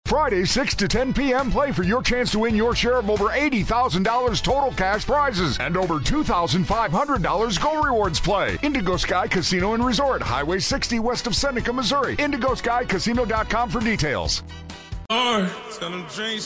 Friday, 6 to 10 p.m. Play for your chance to win your share of over $80,000 total cash prizes and over $2,500 Go Rewards Play. Indigo Sky Casino and Resort, Highway 60 west of Seneca, Missouri. IndigoSkyCasino.com for details.